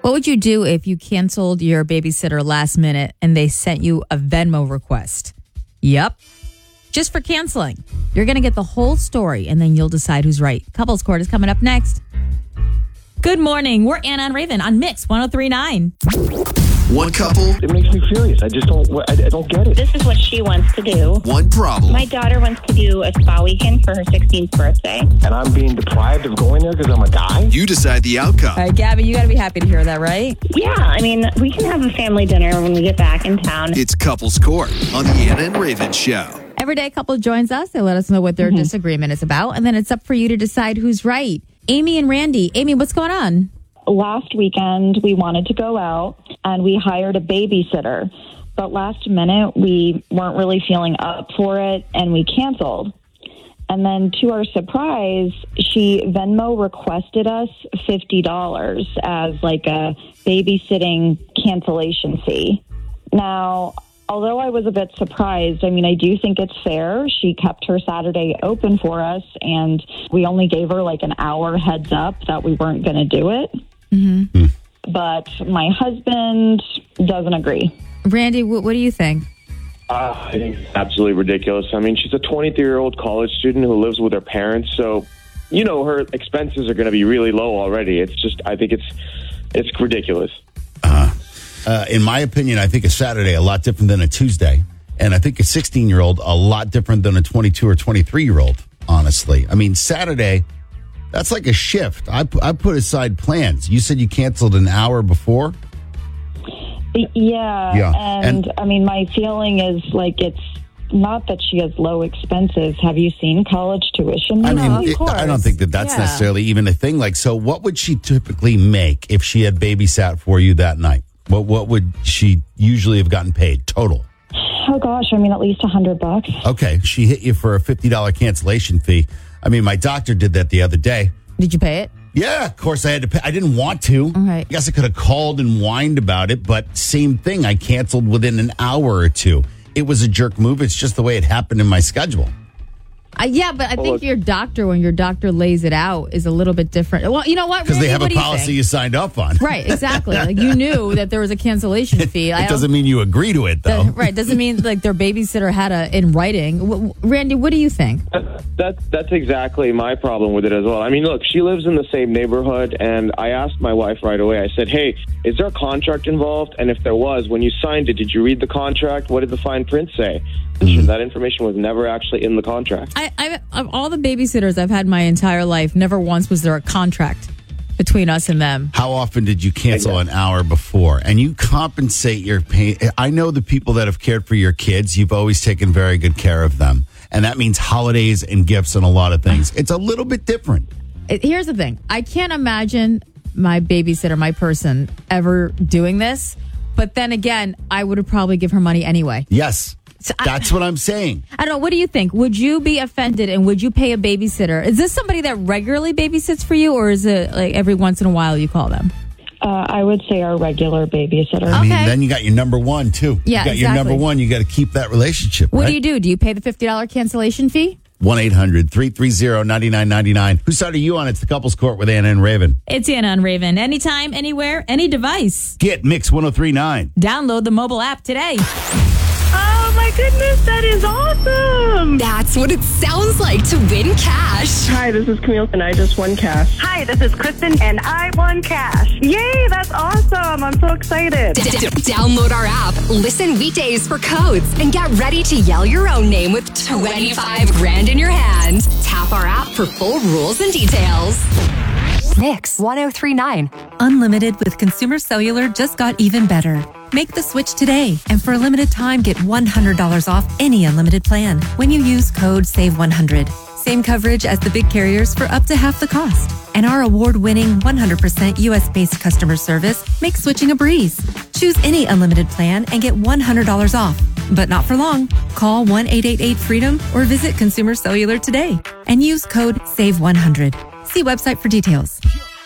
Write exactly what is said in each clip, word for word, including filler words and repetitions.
What would you do if you canceled your babysitter last minute and they sent you a Venmo request? Yep. Just for canceling. You're going to get the whole story and then you'll decide who's right. Couples Court is coming up next. Good morning. We're Anna and Raven on Mix one oh three point nine. One couple. It makes me furious. I just don't, I, I don't get it. This is what she wants to do. One problem. My daughter wants to do a spa weekend for her sixteenth birthday. And I'm being deprived of going there because I'm a guy? You decide the outcome. All right, Gabby, you got to be happy to hear that, right? Yeah, I mean, we can have a family dinner when we get back in town. It's Couples Court on the Anna and Raven Show. Every day a couple joins us. They let us know what their mm-hmm. disagreement is about. And then it's up for you to decide who's right. Amy and Randy. Amy, what's going on? Last weekend, we wanted to go out and we hired a babysitter. But last minute, we weren't really feeling up for it and we canceled. And then to our surprise, she Venmo requested us fifty dollars as like a babysitting cancellation fee. Now, although I was a bit surprised, I mean, I do think it's fair. She kept her Saturday open for us, and we only gave her like an hour heads up that we weren't going to do it. Mm-hmm. Mm. But my husband doesn't agree. Randy, what, what do you think? Uh, I think it's absolutely ridiculous. I mean, she's a twenty-three-year-old college student who lives with her parents, so, you know, her expenses are going to be really low already. It's just, I think it's it's ridiculous. Uh, uh, in my opinion, I think a Saturday a lot different than a Tuesday. And I think a sixteen-year-old a lot different than a twenty-two or twenty-three-year-old, honestly. I mean, Saturday, that's like a shift. I, I put aside plans. You said you canceled an hour before? Yeah, yeah. And, and I mean, my feeling is like it's not that she has low expenses. Have you seen college tuition? I mean, no, it, I don't think that that's yeah. necessarily even a thing. Like, so what would she typically make if she had babysat for you that night? What what would she usually have gotten paid total? Oh, gosh. I mean, at least a hundred bucks. Okay. She hit you for a fifty dollars cancellation fee. I mean, my doctor did that the other day. Did you pay it? Yeah, of course I had to pay. I didn't want to. All right. I guess I could have called and whined about it, but same thing. I canceled within an hour or two. It was a jerk move. It's just the way it happened in my schedule. Uh, yeah, but I Well, think look- your doctor, when your doctor lays it out, is a little bit different. Well, you know what? Because they Randy, have what a do you policy think? you signed up on. Right, exactly. Like you knew that there was a cancellation fee. I It don't- doesn't mean you agree to it, though. the- right, doesn't mean like their babysitter had a in writing. W- w- Randy, what do you think? That, that's that's exactly my problem with it as well. I mean, look, she lives in the same neighborhood, and I asked my wife right away. I said, "Hey, is there a contract involved? And if there was, when you signed it, did you read the contract? What did the fine print say?" Mm-hmm. That information was never actually in the contract. I, I, of all the babysitters I've had my entire life, never once was there a contract between us and them. How often did you cancel an hour before? And you compensate your pain. I know the people that have cared for your kids, you've always taken very good care of them. And that means holidays and gifts and a lot of things. It's a little bit different. It, here's the thing. I can't imagine my babysitter, my person, ever doing this. But then again, I would have probably give her money anyway. Yes. So I- That's what I'm saying. I don't know. What do you think? Would you be offended and would you pay a babysitter? Is this somebody that regularly babysits for you, or is it like every once in a while you call them? Uh, I would say our regular babysitter. I mean, Okay. then you got your number one, too. Yeah, you got exactly. your number one. You got to keep that relationship, What right? do you do? Do you pay the fifty dollars cancellation fee? one eight hundred three three zero nine nine nine nine. Whose side are you on? It's the Couples Court with Anna and Raven. It's Anna and Raven. Anytime, anywhere, any device. Get Mix one oh three point nine. Download the mobile app today. Oh my goodness, that is awesome! That's what it sounds like to win cash. Hi, this is Camille, and I just won cash. Hi, this is Kristen, and I won cash. Yay, that's awesome! I'm so excited. D- d- download our app, listen weekdays for codes, and get ready to yell your own name with twenty-five grand in your hand. Tap our app for full rules and details. Mix one oh three point nine. Unlimited with Consumer Cellular just got even better. Make the switch today, and for a limited time, get one hundred dollars off any unlimited plan when you use code save one hundred. Same coverage as the big carriers for up to half the cost. And our award-winning one hundred percent U S-based customer service makes switching a breeze. Choose any unlimited plan and get one hundred dollars off. But not for long. Call one eight eight eight freedom or visit Consumer Cellular today and use code save one hundred. See website for details.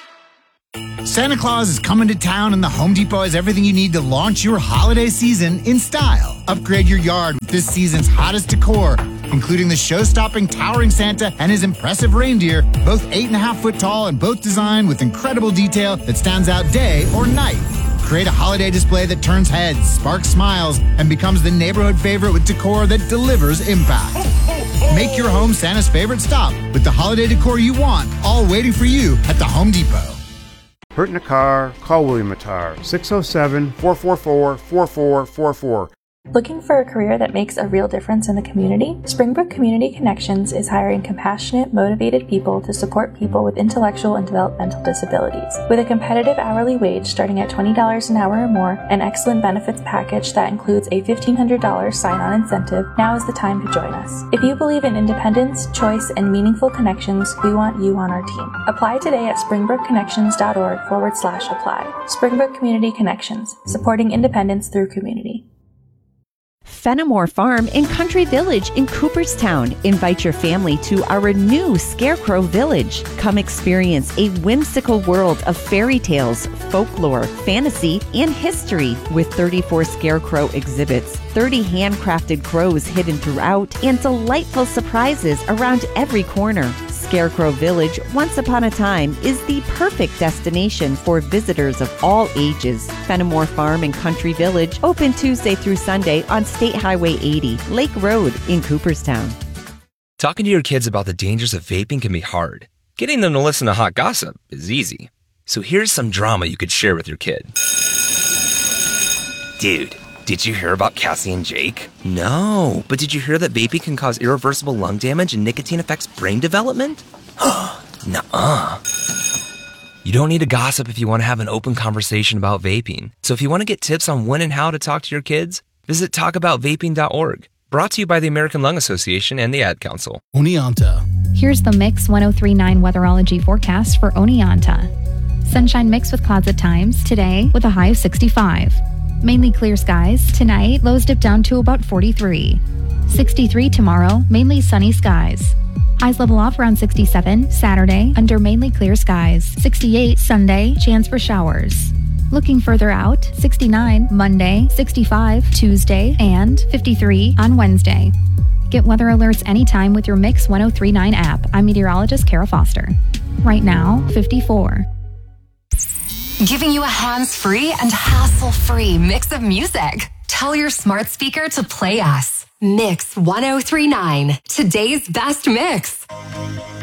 Santa Claus is coming to town, and the Home Depot has everything you need to launch your holiday season in style. Upgrade your yard with this season's hottest decor, including the show-stopping towering Santa and his impressive reindeer, both eight and a half foot tall and both designed with incredible detail that stands out day or night. Create a holiday display that turns heads, sparks smiles, and becomes the neighborhood favorite with decor that delivers impact. Make your home Santa's favorite stop with the holiday decor you want, all waiting for you at the Home Depot. Hurt in a car? Call William Matar, six oh seven, four four four, four four four four. Looking for a career that makes a real difference in the community? Springbrook Community Connections is hiring compassionate, motivated people to support people with intellectual and developmental disabilities. With a competitive hourly wage starting at twenty dollars an hour or more, an excellent benefits package that includes a fifteen hundred dollars sign-on incentive, now is the time to join us. If you believe in independence, choice, and meaningful connections, we want you on our team. Apply today at springbrookconnections.org forward slash apply. Springbrook Community Connections, supporting independence through community. Fenimore Farm in Country Village in Cooperstown. Invite your family to our new Scarecrow Village. Come experience a whimsical world of fairy tales, folklore, fantasy, and history with thirty-four Scarecrow exhibits, thirty handcrafted crows hidden throughout, and delightful surprises around every corner. Scarecrow Village, once upon a time, is the perfect destination for visitors of all ages. Fenimore Farm and Country Village, open Tuesday through Sunday on State Highway eighty, Lake Road in Cooperstown. Talking to your kids about the dangers of vaping can be hard. Getting them to listen to hot gossip is easy. So here's some drama you could share with your kid. Dude, did you hear about Cassie and Jake? No, but did you hear that vaping can cause irreversible lung damage and nicotine affects brain development? Nuh-uh. You don't need to gossip if you want to have an open conversation about vaping. So if you want to get tips on when and how to talk to your kids, visit talk about vaping dot org. Brought to you by the American Lung Association and the Ad Council. Oneonta. Here's the Mix ten thirty-nine weatherology forecast for Oneonta. Sunshine mixed with clouds at times today with a high of sixty-five. Mainly clear skies. Tonight, lows dip down to about forty-three. sixty-three tomorrow, mainly sunny skies. Highs level off around sixty-seven. Saturday, under mainly clear skies. sixty-eight Sunday, chance for showers. Looking further out, sixty-nine Monday, sixty-five Tuesday, and fifty-three on Wednesday. Get weather alerts anytime with your Mix ten thirty-nine app. I'm meteorologist Kara Foster. Right now, fifty-four. Giving you a hands-free and hassle-free mix of music. Tell your smart speaker to play us. Mix ten thirty-nine, today's best mix.